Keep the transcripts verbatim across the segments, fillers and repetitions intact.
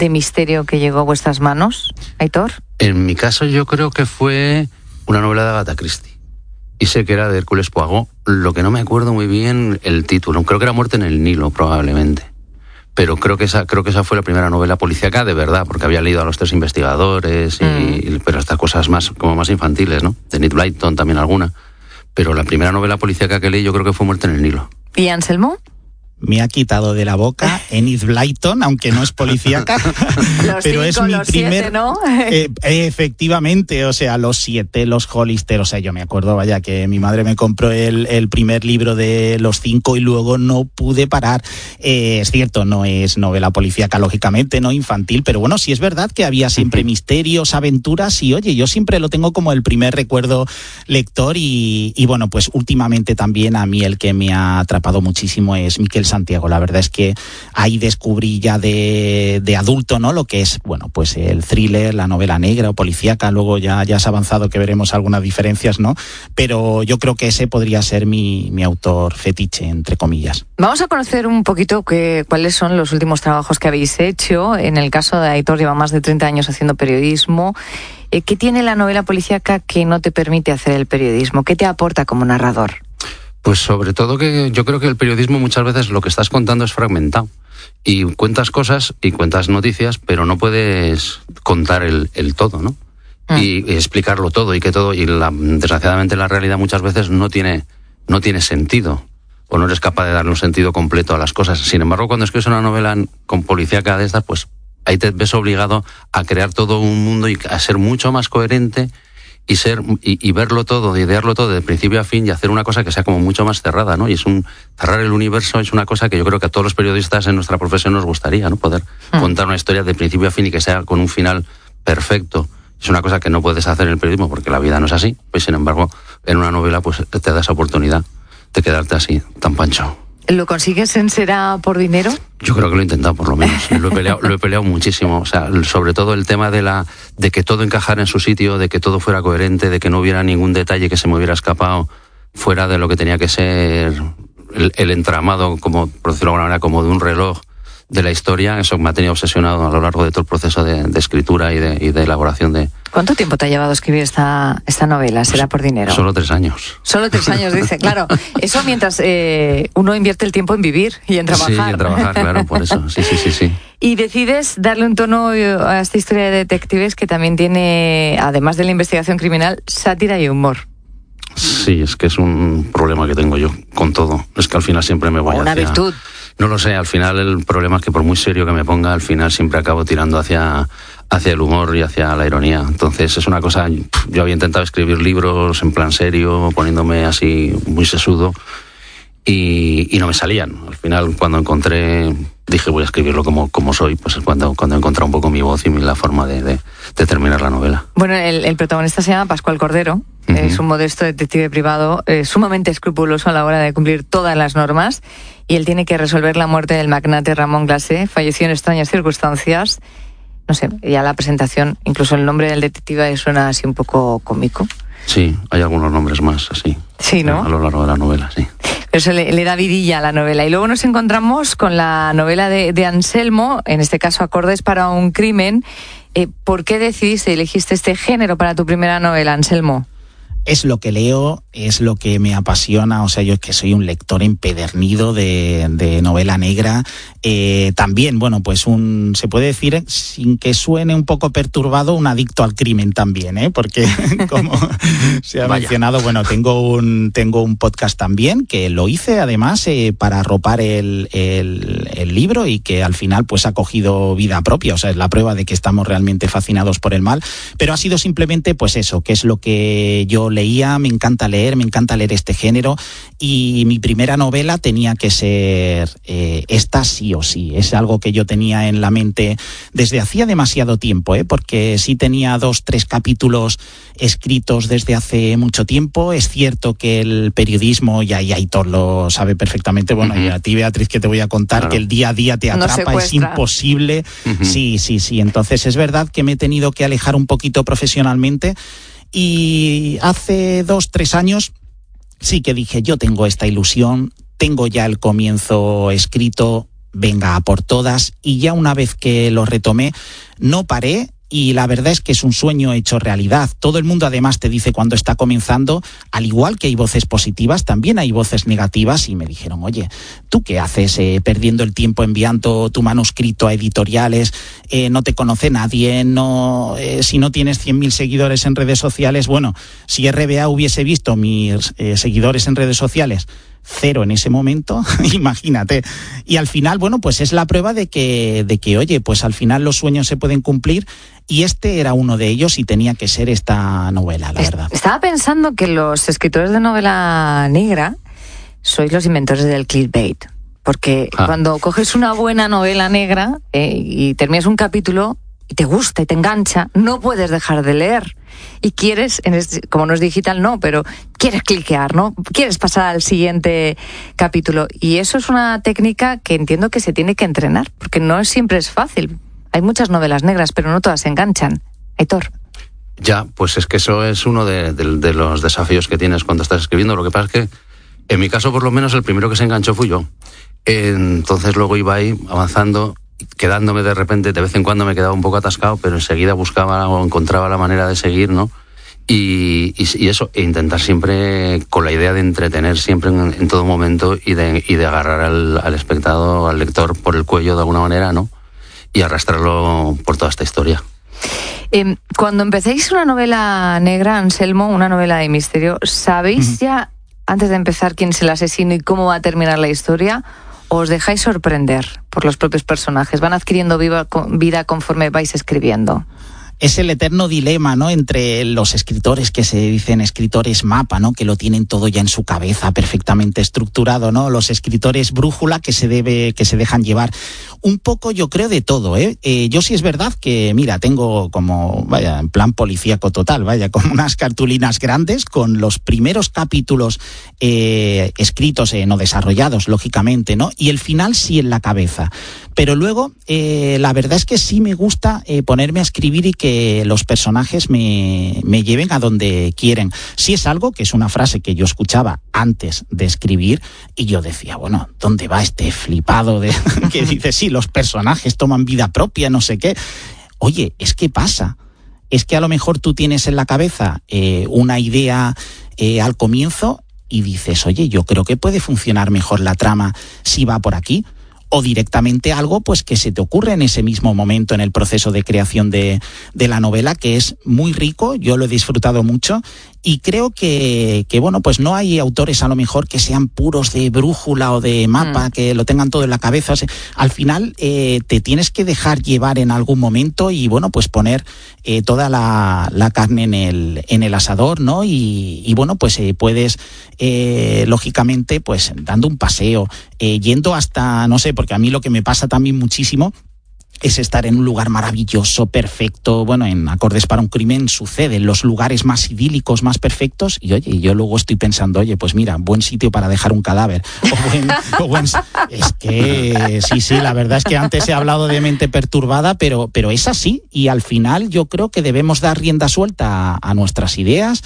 de misterio que llegó a vuestras manos, Aitor? En mi caso yo creo que fue una novela de Agatha Christie. Y sé que era de Hércules Poirot, lo que no me acuerdo muy bien el título. Creo que era Muerte en el Nilo, probablemente. Pero creo que esa creo que esa fue la primera novela policíaca de verdad, porque había leído a Los Tres Investigadores, y, mm. y, pero estas cosas más como más infantiles, ¿no? De Enid Blyton también alguna. Pero la primera novela policíaca que leí yo creo que fue Muerte en el Nilo. ¿Y Anselmo? Me ha quitado de la boca Enid Blyton, aunque no es policíaca, pero cinco, es mi los primer... Siete, ¿no? eh, efectivamente, o sea, Los Siete, Los Hollister, o sea, yo me acuerdo, vaya, que mi madre me compró el, el primer libro de Los Cinco y luego no pude parar. Eh, es cierto, no es novela policíaca, lógicamente, no infantil, pero bueno, sí es verdad que había siempre misterios, aventuras, y oye, yo siempre lo tengo como el primer recuerdo lector, y, y bueno, pues últimamente también a mí el que me ha atrapado muchísimo es Miquel Santiago. La verdad es que ahí descubrí ya de, de adulto, ¿no? Lo que es, bueno, pues el thriller, la novela negra o policíaca. Luego ya, ya has avanzado que veremos algunas diferencias, ¿no? Pero yo creo que ese podría ser mi, mi autor fetiche, entre comillas. Vamos a conocer un poquito que, cuáles son los últimos trabajos que habéis hecho. En el caso de Aitor, lleva más de treinta años haciendo periodismo. ¿Qué tiene la novela policíaca que no te permite hacer el periodismo? ¿Qué te aporta como narrador? Pues sobre todo que yo creo que el periodismo muchas veces lo que estás contando es fragmentado. Y cuentas cosas y cuentas noticias, pero no puedes contar el, el todo, ¿no? Mm. Y, y explicarlo todo y que todo, y la, desgraciadamente la realidad muchas veces no tiene, no tiene sentido, o no eres capaz de darle un sentido completo a las cosas. Sin embargo, cuando escribes una novela con policíaca de estas, pues ahí te ves obligado a crear todo un mundo y a ser mucho más coherente y ser y, y verlo todo, idearlo todo de principio a fin y hacer una cosa que sea como mucho más cerrada, ¿no? Y es un cerrar el universo es una cosa que yo creo que a todos los periodistas en nuestra profesión nos gustaría, ¿no? Poder mm. contar una historia de principio a fin y que sea con un final perfecto. Es una cosa que no puedes hacer en el periodismo porque la vida no es así. Pues sin embargo, en una novela pues te da esa oportunidad de quedarte así, tan pancho. ¿Lo consigues en Será por dinero? Yo creo que lo he intentado, por lo menos. Lo he peleado, lo he peleado muchísimo. O sea, sobre todo el tema de la de que todo encajara en su sitio, de que todo fuera coherente, de que no hubiera ningún detalle que se me hubiera escapado fuera de lo que tenía que ser el, el entramado, como por decirlo de alguna manera, como de un reloj de la historia. Eso me ha tenido obsesionado a lo largo de todo el proceso de, de escritura y de, y de elaboración de... ¿Cuánto tiempo te ha llevado a escribir esta, esta novela, Será por dinero? Solo tres años. Solo tres años, dice. Claro, eso mientras eh, uno invierte el tiempo en vivir y en trabajar. Sí, en trabajar, claro, por eso. Sí, sí, sí, sí. Y decides darle un tono a esta historia de detectives que también tiene, además de la investigación criminal, sátira y humor. Sí, es que es un problema que tengo yo con todo. Es que al final siempre me voy hacia... Una virtud. No lo sé, al final el problema es que por muy serio que me ponga, al final siempre acabo tirando hacia, hacia el humor y hacia la ironía. Entonces es una cosa, yo había intentado escribir libros en plan serio, poniéndome así muy sesudo, y, y no me salían. Al final cuando encontré, dije voy a escribirlo como, como soy, pues es cuando, cuando he encontrado un poco mi voz y la forma de, de, de terminar la novela. Bueno, el, el protagonista se llama Pascual Cordero. Uh-huh. Es un modesto detective privado, eh, sumamente escrupuloso a la hora de cumplir todas las normas, y él tiene que resolver la muerte del magnate Ramón Glacé. Falleció en extrañas circunstancias. No sé, ya la presentación, incluso el nombre del detective suena así un poco cómico. Sí, hay algunos nombres más así. Sí, ¿no? A lo largo de la novela, sí. Eso le, le da vidilla a la novela. Y luego nos encontramos con la novela de, de Anselmo, en este caso Acordes para un crimen. Eh, ¿Por qué decidiste, elegiste este género para tu primera novela, Anselmo? Es lo que leo, es lo que me apasiona, o sea, yo es que soy un lector empedernido de, de novela negra. Eh, también, bueno, pues un, se puede decir, sin que suene un poco perturbado, un adicto al crimen también, ¿eh? Porque como se ha Vaya. mencionado, bueno, tengo un, tengo un podcast también, que lo hice además eh, para arropar el, el, el libro, y que al final pues ha cogido vida propia, o sea, es la prueba de que estamos realmente fascinados por el mal, pero ha sido simplemente pues eso, que es lo que yo leía, me encanta leer, me encanta leer este género, y mi primera novela tenía que ser eh, esta sí o sí. Es algo que yo tenía en la mente desde hacía demasiado tiempo, ¿eh? Porque sí tenía dos, tres capítulos escritos desde hace mucho tiempo. Es cierto que el periodismo, y ahí Aitor lo sabe perfectamente, bueno, uh-huh. y a ti, Beatriz, que te voy a contar, claro. que el día a día te atrapa, es imposible. Uh-huh. Sí, sí, sí. Entonces es verdad que me he tenido que alejar un poquito profesionalmente. Y hace dos, tres años sí que dije, yo tengo esta ilusión, tengo ya el comienzo escrito, venga a por todas, y ya una vez que lo retomé, no paré. Y la verdad es que es un sueño hecho realidad. Todo el mundo además te dice cuando está comenzando, al igual que hay voces positivas, también hay voces negativas, y me dijeron, oye, ¿tú qué haces eh, perdiendo el tiempo enviando tu manuscrito a editoriales? Eh, no te conoce nadie, no, eh, si no tienes cien mil seguidores en redes sociales. Bueno, si R B A hubiese visto mis eh, seguidores en redes sociales, cero en ese momento, imagínate. Y al final, bueno, pues es la prueba de que, de que, oye, pues al final los sueños se pueden cumplir, y este era uno de ellos y tenía que ser esta novela, la verdad. Estaba pensando que los escritores de novela negra sois los inventores del clickbait, porque ah. cuando coges una buena novela negra eh, y terminas un capítulo y te gusta y te engancha, no puedes dejar de leer. Y quieres, en este, como no es digital, no, pero quieres cliquear, ¿no? Quieres pasar al siguiente capítulo. Y eso es una técnica que entiendo que se tiene que entrenar, porque no siempre es fácil. Hay muchas novelas negras, pero no todas se enganchan. Aitor. Ya, pues es que eso es uno de, de, de los desafíos que tienes cuando estás escribiendo. Lo que pasa es que, en mi caso, por lo menos, el primero que se enganchó fui yo. Entonces luego iba ahí avanzando, quedándome de repente, de vez en cuando me quedaba un poco atascado, pero enseguida buscaba o encontraba la manera de seguir, ¿no? Y, y, y eso, e intentar siempre con la idea de entretener siempre en, en todo momento, y de, y de agarrar al, al espectador, al lector por el cuello de alguna manera, ¿no? Y arrastrarlo por toda esta historia. Eh, cuando empecéis una novela negra, Anselmo, una novela de misterio, ¿sabéis uh-huh. ya, antes de empezar, quién es el asesino y cómo va a terminar la historia? ¿O os dejáis sorprender por los propios personajes? ¿Van adquiriendo viva, vida conforme vais escribiendo? Es el eterno dilema, ¿no?, entre los escritores que se dicen escritores mapa, ¿no?, que lo tienen todo ya en su cabeza perfectamente estructurado, ¿no?, los escritores brújula que se debe que se dejan llevar. Un poco, yo creo, de todo, ¿eh? eh yo sí es verdad que, mira, tengo como, vaya, en plan policíaco total, vaya, como unas cartulinas grandes con los primeros capítulos eh, escritos, eh, no desarrollados, lógicamente, ¿no?, y el final sí en la cabeza. Pero luego, eh, la verdad es que sí me gusta eh, ponerme a escribir y que los personajes me, me lleven a donde quieren. Sí es algo que es una frase que yo escuchaba antes de escribir, y yo decía, bueno, ¿dónde va este flipado de que dice, sí, los personajes toman vida propia, no sé qué? Oye, es que pasa. Es que a lo mejor tú tienes en la cabeza eh, una idea eh, al comienzo y dices, oye, yo creo que puede funcionar mejor la trama si va por aquí. O directamente algo pues que se te ocurre en ese mismo momento en el proceso de creación de, de la novela, que es muy rico, yo lo he disfrutado mucho, y creo que, que bueno, pues no hay autores a lo mejor que sean puros de brújula o de mapa, mm. que lo tengan todo en la cabeza. O sea, al final eh, te tienes que dejar llevar en algún momento y bueno, pues poner eh, toda la, la carne en el, en el asador, ¿no? Y, y bueno, pues eh, puedes, eh, lógicamente, pues dando un paseo, eh, yendo hasta, no sé, porque a mí lo que me pasa también muchísimo es estar en un lugar maravilloso, perfecto. Bueno, en Acordes para un crimen sucede, en los lugares más idílicos, más perfectos, y oye, yo luego estoy pensando, oye, pues mira, buen sitio para dejar un cadáver. O buen, o buen, es que sí, sí, la verdad es que antes he hablado de mente perturbada, pero, pero es así, y al final yo creo que debemos dar rienda suelta a, a nuestras ideas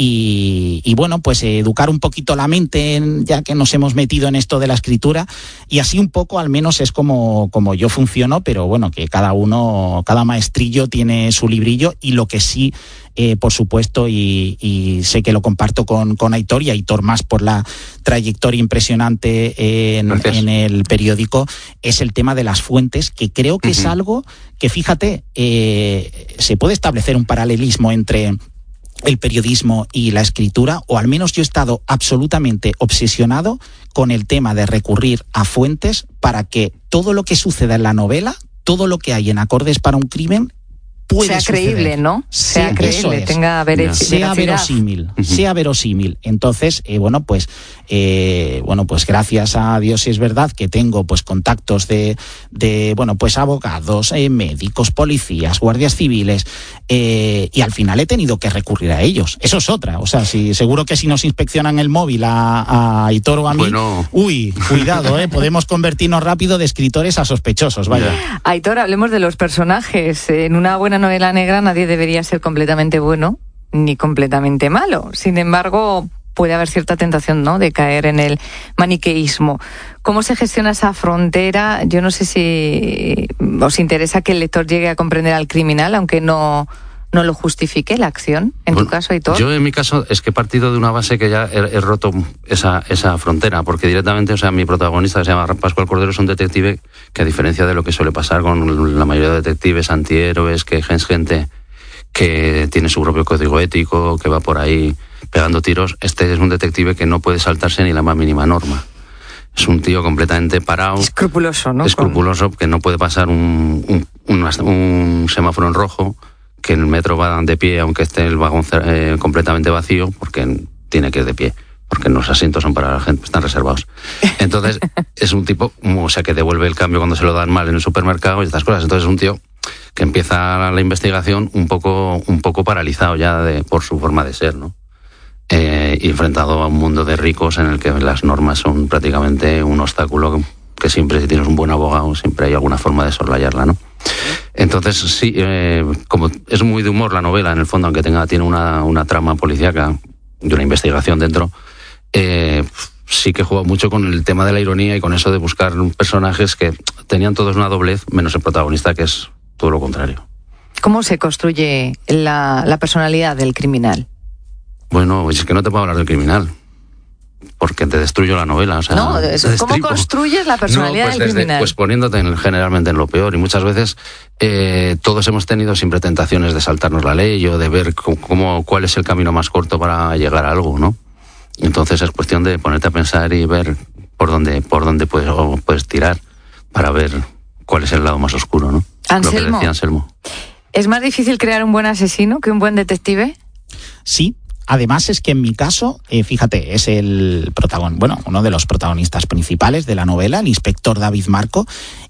y, y bueno, pues educar un poquito la mente, ya que nos hemos metido en esto de la escritura, y así un poco al menos es como, como yo funciono, pero bueno, que cada uno, cada maestrillo tiene su librillo, y lo que sí, eh, por supuesto, y, y sé que lo comparto con, con Aitor, y Aitor más por la trayectoria impresionante en, en el periódico, es el tema de las fuentes, que creo que uh-huh. es algo que, fíjate, eh, se puede establecer un paralelismo entre el periodismo y la escritura, o al menos yo he estado absolutamente obsesionado con el tema de recurrir a fuentes para que todo lo que suceda en la novela, todo lo que hay en Acordes para un crimen, puede sea suceder. creíble, ¿no? Sea sí, creíble, es. tenga veracidad. Sea verosímil, uh-huh. sea verosímil. Entonces, eh, bueno, pues, eh, bueno, pues gracias a Dios, es verdad que tengo, pues, contactos de, de bueno, pues abogados, eh, médicos, policías, guardias civiles, eh, y al final he tenido que recurrir a ellos. Eso es otra. O sea, si seguro que si nos inspeccionan el móvil a, a Aitor o a mí, bueno. uy, cuidado, eh, podemos convertirnos rápido de escritores a sospechosos. Vaya. Yeah. Aitor, hablemos de los personajes. En una buena novela negra nadie debería ser completamente bueno ni completamente malo. Sin embargo, puede haber cierta tentación, ¿no?, de caer en el maniqueísmo. ¿Cómo se gestiona esa frontera? Yo no sé si os interesa que el lector llegue a comprender al criminal, aunque no, no lo justifique la acción, en bueno, tu caso, Aitor. Yo, en mi caso, es que he partido de una base que ya he, he roto esa, esa frontera, porque directamente, o sea, mi protagonista, que se llama Pascual Cordero, es un detective que, a diferencia de lo que suele pasar con la mayoría de detectives antihéroes, que es gente que tiene su propio código ético, que va por ahí pegando tiros, este es un detective que no puede saltarse ni la más mínima norma. Es un tío completamente parado. Escrupuloso, ¿no? Escrupuloso, que no puede pasar un, un, un, un semáforo en rojo, que en el metro va de pie aunque esté el vagón eh, completamente vacío, porque tiene que ir de pie, porque los asientos son para la gente, están reservados. Entonces, es un tipo, o sea, que devuelve el cambio cuando se lo dan mal en el supermercado y estas cosas. Entonces, es un tío que empieza la investigación un poco, un poco paralizado ya de, por su forma de ser, ¿no? Eh, y enfrentado a un mundo de ricos en el que las normas son prácticamente un obstáculo que, que siempre, si tienes un buen abogado, siempre hay alguna forma de soslayarla, ¿no? Entonces, sí, eh, como es muy de humor la novela, en el fondo, aunque tenga tiene una, una trama policíaca y una investigación dentro, eh, sí que juega mucho con el tema de la ironía y con eso de buscar personajes que tenían todos una doblez, menos el protagonista, que es todo lo contrario. ¿Cómo se construye la, la personalidad del criminal? Bueno, es que no te puedo hablar del criminal, porque te destruyo la novela. O sea, no, eso, ¿cómo construyes la personalidad no, pues del desde, criminal? Pues poniéndote en, generalmente en lo peor. Y muchas veces eh, todos hemos tenido siempre tentaciones de saltarnos la ley o de ver cómo, cómo, cuál es el camino más corto para llegar a algo, ¿no? Entonces es cuestión de ponerte a pensar y ver por dónde, por dónde puedes, o puedes tirar para ver cuál es el lado más oscuro, ¿no? Anselmo, lo que decía Anselmo. ¿Es más difícil crear un buen asesino que un buen detective? Sí. Además es que en mi caso, eh, fíjate, es el protagonista, bueno, uno de los protagonistas principales de la novela, el inspector David Marco,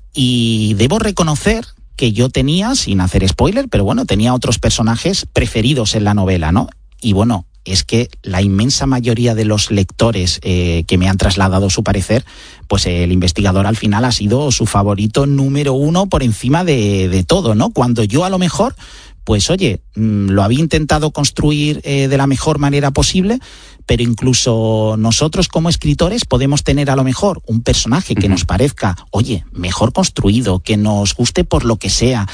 y debo reconocer que yo tenía, sin hacer spoiler, pero bueno, tenía otros personajes preferidos en la novela, ¿no? Y bueno, es que la inmensa mayoría de los lectores eh, que me han trasladado su parecer, pues el investigador al final ha sido su favorito número uno por encima de, de todo, ¿no? Cuando yo a lo mejor, pues oye, mmm, lo había intentado construir eh, de la mejor manera posible, pero incluso nosotros como escritores podemos tener a lo mejor un personaje que uh-huh. nos parezca, oye, mejor construido, que nos guste por lo que sea.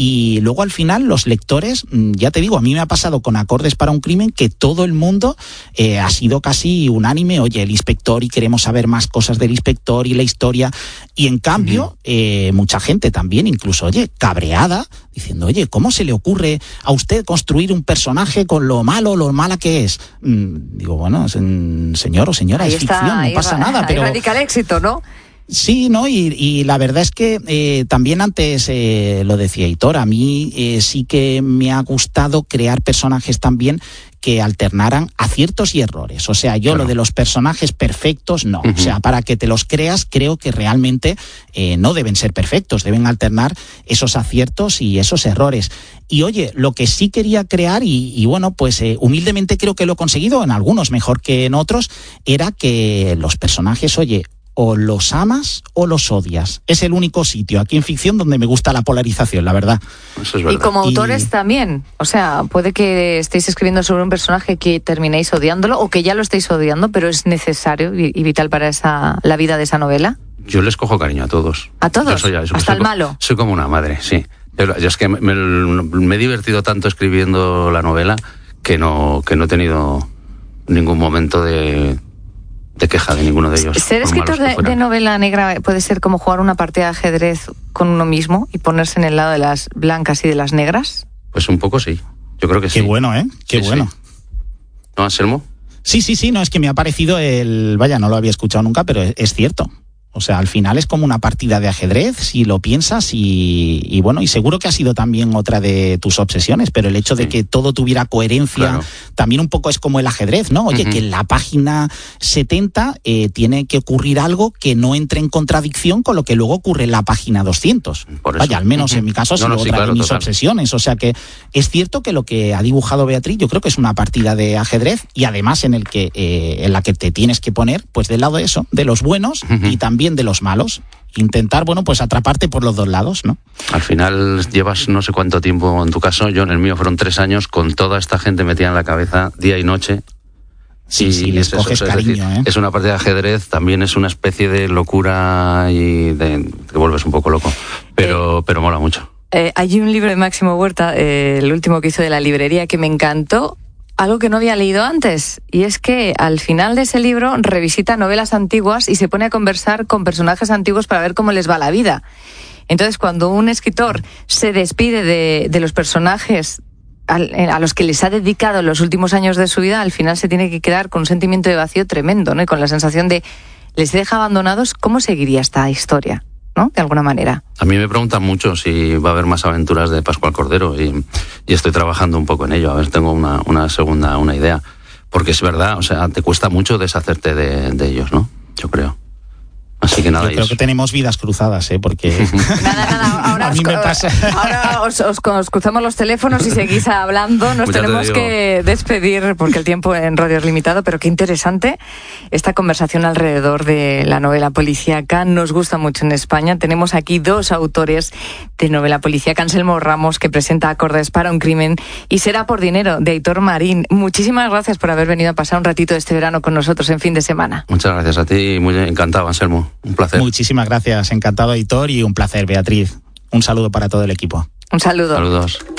Y luego al final los lectores, ya te digo, a mí me ha pasado con Acordes para un crimen que todo el mundo eh, ha sido casi unánime, oye, el inspector y queremos saber más cosas del inspector y la historia. Y en cambio, uh-huh. eh, mucha gente también, incluso, oye, cabreada, diciendo, oye, ¿cómo se le ocurre a usted construir un personaje con lo malo, lo mala que es? Mm, digo, bueno, señor o señora, ahí es está, ficción, no pasa va, nada. Pero ahí radica el éxito, ¿no? Sí, ¿no? Y, y la verdad es que eh, también antes eh, lo decía Aitor, a mí eh, sí que me ha gustado crear personajes también que alternaran aciertos y errores. O sea, yo claro. lo de los personajes perfectos, no. Uh-huh. O sea, para que te los creas, creo que realmente eh, no deben ser perfectos, deben alternar esos aciertos y esos errores. Y oye, lo que sí quería crear, y, y bueno, pues eh, humildemente creo que lo he conseguido, en algunos mejor que en otros, era que los personajes, oye, o los amas o los odias. Es el único sitio aquí en ficción donde me gusta la polarización, la verdad. Eso es verdad. Y como autores y... también. O sea, puede que estéis escribiendo sobre un personaje que terminéis odiándolo o que ya lo estéis odiando, pero es necesario y vital para esa, la vida de esa novela. Yo les cojo cariño a todos. ¿A todos? Yo soy, yo ¿Hasta soy, el malo? Soy como una madre, sí. Yo, yo es que me, me he divertido tanto escribiendo la novela que no, que no he tenido ningún momento de... de queja de ninguno de ellos. Ser escritor de, de novela negra puede ser como jugar una partida de ajedrez con uno mismo y ponerse en el lado de las blancas y de las negras. Pues un poco sí, yo creo que sí. Qué bueno, ¿eh? Qué sí, bueno. Sí. ¿No, Anselmo? Sí, sí, sí, no, es que me ha parecido el... Vaya, no lo había escuchado nunca, pero es, es cierto. O sea, al final es como una partida de ajedrez, si lo piensas, y, y bueno, y seguro que ha sido también otra de tus obsesiones, pero el hecho sí. de que todo tuviera coherencia, claro. también un poco es como el ajedrez, ¿no? Oye, uh-huh. que en la página setenta eh, tiene que ocurrir algo que no entre en contradicción con lo que luego ocurre en la página doscientos. Vaya, al menos uh-huh. en mi caso ha sido no, no, sí, otra claro, de mis total. obsesiones. O sea que es cierto que lo que ha dibujado Beatriz, yo creo que es una partida de ajedrez, y además en el que eh, en la que te tienes que poner, pues del lado de eso, de los buenos uh-huh. y también de los malos, intentar, bueno, pues atraparte por los dos lados, ¿no? Al final llevas no sé cuánto tiempo, en tu caso, yo en el mío fueron tres años, con toda esta gente metida en la cabeza día y noche, Sí, sí, les es coges eso, cariño, es decir, ¿eh? Es una partida de ajedrez, también es una especie de locura y de, te vuelves un poco loco, pero, eh, pero mola mucho. Eh, hay un libro de Máximo Huerta, eh, el último que hizo de la librería, que me encantó, algo que no había leído antes, y es que al final de ese libro revisita novelas antiguas y se pone a conversar con personajes antiguos para ver cómo les va la vida. Entonces, cuando un escritor se despide de, de los personajes a los que les ha dedicado los últimos años de su vida, al final se tiene que quedar con un sentimiento de vacío tremendo, ¿no? Y con la sensación de, les deja abandonados, ¿cómo seguiría esta historia? ¿No? De alguna manera. A mí me preguntan mucho si va a haber más aventuras de Pascual Cordero y, y estoy trabajando un poco en ello. A ver, tengo una, una segunda, una idea. Porque es verdad, o sea, te cuesta mucho deshacerte de, de ellos, ¿no? Yo creo. Así que nada. Yo creo eso. que tenemos vidas cruzadas, ¿eh? Porque nada, nada. Ahora, a mí os, me pasa. Ahora os, os, os cruzamos los teléfonos y seguís hablando. Nos Muchas tenemos que despedir porque el tiempo en radio es limitado, pero qué interesante esta conversación alrededor de la novela policíaca. Nos gusta mucho en España. Tenemos aquí dos autores de novela policíaca: Anselmo Ramos, que presenta Acordes para un crimen, y Será por dinero, de Aitor Marín. Muchísimas gracias por haber venido a pasar un ratito de este verano con nosotros en Fin de Semana. Muchas gracias a ti, muy encantado, Anselmo. Un placer. Muchísimas gracias, encantado, Aitor, y un placer, Beatriz. Un saludo para todo el equipo. Un saludo. Saludos.